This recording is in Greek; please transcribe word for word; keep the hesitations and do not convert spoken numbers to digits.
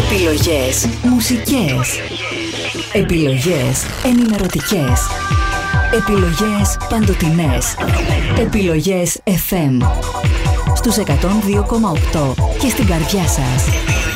Επιλογές μουσικές. Επιλογές ενημερωτικές. Επιλογές παντοτινές. Επιλογές εφ εμ. Στους εκατόν δύο κόμμα οκτώ και στην καρδιά σας.